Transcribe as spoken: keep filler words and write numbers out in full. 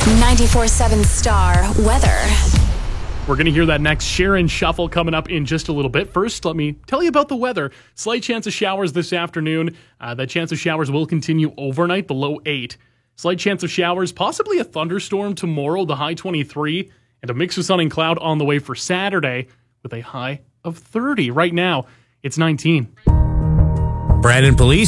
ninety-four seven Star Weather. We're going to hear that next Sharon Shuffle coming up in just a little bit. First, let me tell you about the weather. Slight chance of showers this afternoon. Uh, that chance of showers will continue overnight, the low eight. Slight chance of showers, possibly a thunderstorm tomorrow, the high twenty-three. And a mix of sun and cloud on the way for Saturday with a high of thirty. Right now, it's nineteen. Brandon Police